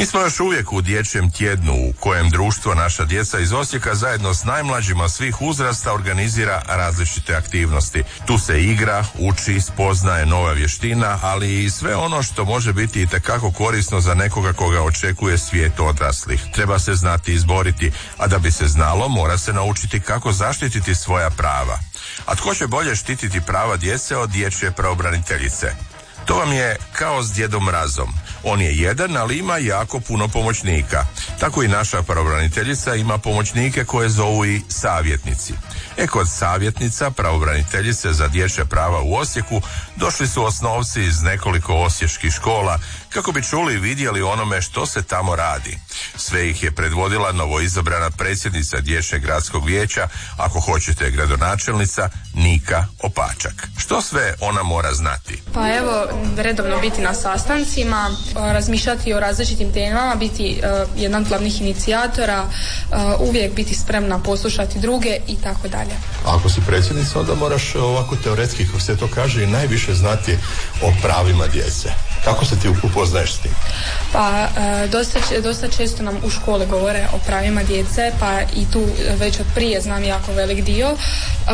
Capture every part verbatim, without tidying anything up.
Mi smo još uvijek u dječjem tjednu u kojem društvo Naša djeca iz Osijeka zajedno s najmlađima svih uzrasta organizira različite aktivnosti. Tu se igra, uči, spoznaje nova vještina, ali i sve ono što može biti itekako korisno za nekoga koga očekuje svijet odraslih. Treba se znati izboriti, a da bi se znalo mora se naučiti kako zaštititi svoja prava. A tko će bolje štititi prava djece od dječje pravobraniteljice? To vam je kao s Djedom Mrazom. On je jedan, ali ima jako puno pomoćnika. Tako i naša pravobraniteljica ima pomoćnike koje zovu i savjetnici. E kod savjetnica pravobraniteljice za dječja prava u Osijeku došli su osnovci iz nekoliko osječkih škola kako bi čuli i vidjeli onome što se tamo radi. Sve ih je predvodila novoizabrana predsjednica Dječjeg gradskog vijeća, ako hoćete gradonačelnica, Nika Opačak. Što sve ona mora znati? Pa evo, redovno biti na sastancima, razmišljati o različitim temama, biti uh, jedan od glavnih inicijatora, uh, uvijek biti spremna poslušati druge i tako dalje. Ako si predsjednica, onda moraš ovako teoretski, kako se to kaže, i najviše znati o pravima djece. Kako se ti upoznaješ s tim? Pa e, dosta, dosta često nam u škole govore o pravima djece, pa i tu već od prije znam jako velik dio. E,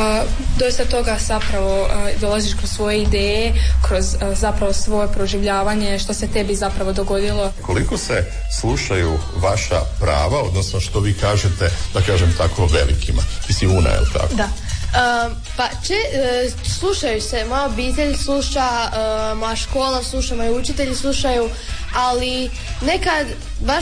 dosta toga zapravo e, dolaziš kroz svoje ideje, kroz e, zapravo svoje proživljavanje, što se tebi zapravo dogodilo. Koliko se slušaju vaša prava, odnosno što vi kažete, da kažem tako, velikima? Ti si Una, je li tako? Da. Uh, pa če, uh, slušaju se, moja obitelj sluša, uh, moja škola sluša, moji učitelji slušaju, ali nekad baš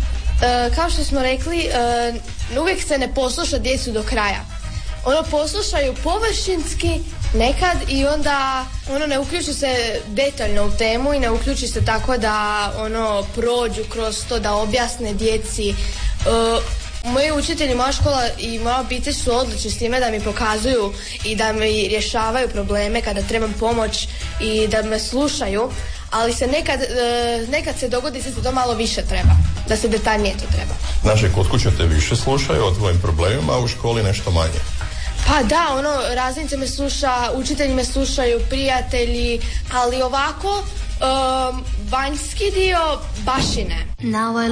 uh, kao što smo rekli, uh, uvijek se ne posluša djecu do kraja. Ono poslušaju površinski nekad i onda ono ne uključi se detaljno u temu i ne uključi se tako da ono prođu kroz to, da objasne djeci. Uh, Moji učitelji, moja škola i moja obitelj su odlični s time da mi pokazuju i da mi rješavaju probleme kada trebam pomoć i da me slušaju, ali se nekad, nekad se dogodi da se to malo više treba, da se detaljnije to treba. Znači, kod kuće te više slušaju o tvojim problemima, a u školi nešto manje. Pa da, ono, razrednice me sluša, učitelji me slušaju, prijatelji, ali ovako, um, vanjski dio baš i ne.